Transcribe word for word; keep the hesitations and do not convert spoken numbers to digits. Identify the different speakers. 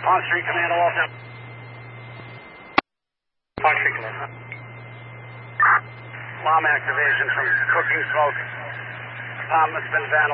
Speaker 1: Pond Street Command, Walter.
Speaker 2: Pond Street Command.
Speaker 1: Alarm activation from cooking smoke. Thomas Ben Van